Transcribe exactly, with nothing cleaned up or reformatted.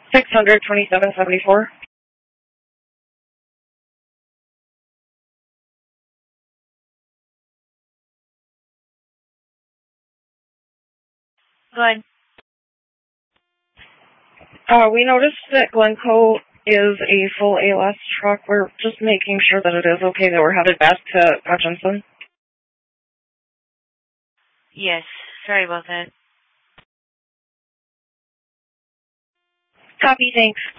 six hundred twenty-seven seventy-four. Go ahead. Uh, we noticed that Glencoe is a full A L S truck. We're just making sure that it is okay that we're headed back to Hutchinson. Yes, sorry about that. Copy, thanks.